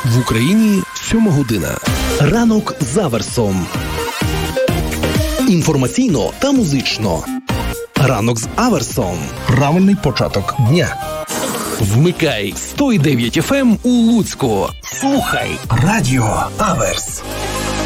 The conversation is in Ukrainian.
В Україні 7 година. Ранок з Аверсом. Інформаційно та музично. Ранок з Аверсом. Правильний початок дня. Вмикай 101,9 FM у Луцьку. Слухай Радіо Аверс.